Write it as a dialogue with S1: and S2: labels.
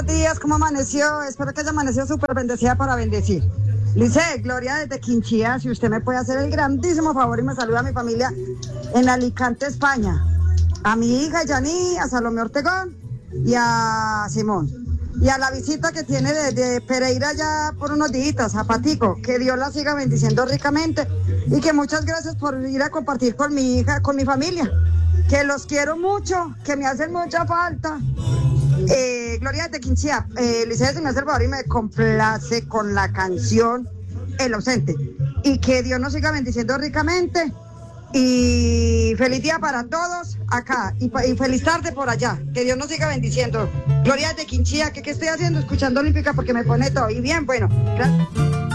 S1: días, ¿cómo amaneció? Espero que haya amanecido súper bendecida para bendecir. Lice, Gloria desde Quinchía, si usted me puede hacer el grandísimo favor y me saluda a mi familia en Alicante, España. A mi hija Yaní, a Salomé Ortegón y a Simón. Y a la visita que tiene de Pereira ya por unos días, a Patico. Que Dios la siga bendiciendo ricamente y que muchas gracias por ir a compartir con mi hija, con mi familia. Que los quiero mucho, que me hacen mucha falta. Gloria de Quinchía, Licea, se me hace el favor y me complace con la canción El ausente. Y que Dios nos siga bendiciendo ricamente. Y feliz día para todos acá. Y feliz tarde por allá. Que Dios nos siga bendiciendo. Gloria de Quinchía, ¿qué estoy haciendo? Escuchando Olímpica porque me pone todo. Y bien, bueno, gracias.